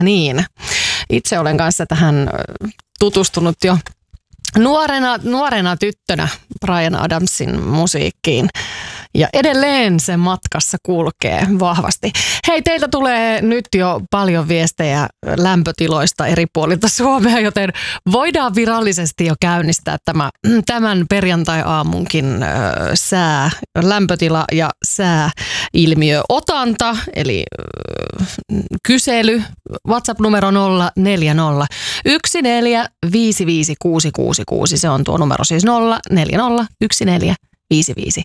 Niin. Itse olen kanssa tähän tutustunut jo nuorena tyttönä Bryan Adamsin musiikkiin. Ja edelleen se matkassa kulkee vahvasti. Hei, teiltä tulee nyt jo paljon viestejä lämpötiloista eri puolilta Suomea, joten voidaan virallisesti jo käynnistää tämän perjantai-aamunkin lämpötila ja sääilmiö otanta, eli kysely. WhatsApp-numero 040 1455666. Se on tuo numero siis 040 1455666.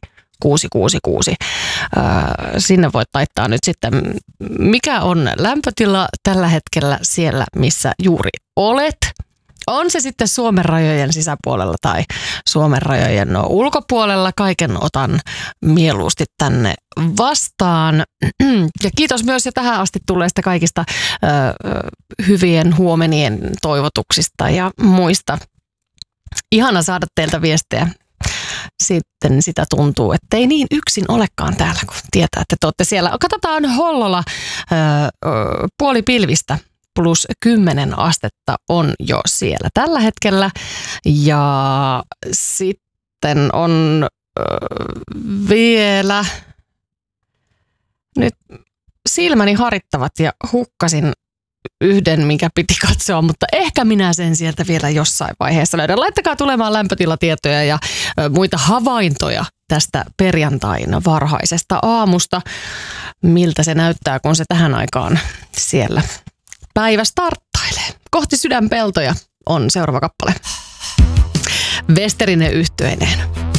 Sinne voit laittaa nyt sitten, mikä on lämpötila tällä hetkellä siellä, missä juuri olet. On se sitten Suomen rajojen sisäpuolella tai Suomen rajojen ulkopuolella. Kaiken otan mieluusti tänne vastaan. Ja kiitos myös jo tähän asti tulleista kaikista hyvien huomenien toivotuksista ja muista. Ihana saada teiltä viestejä. Sitten sitä tuntuu, että ei niin yksin olekaan täällä, kun tietää, että te olette siellä. Katsotaan Hollola puoli pilvistä plus 10 astetta on jo siellä tällä hetkellä. Ja sitten on vielä nyt silmäni harittavat ja hukkasin yhden, minkä piti katsoa, mutta ehkä minä sen sieltä vielä jossain vaiheessa löydän. Laittakaa tulemaan lämpötilatietoja ja muita havaintoja tästä perjantain varhaisesta aamusta. Miltä se näyttää, kun se tähän aikaan siellä päivä starttailee. Kohti sydänpeltoja on seuraava kappale. Westerinen yhtyeineen.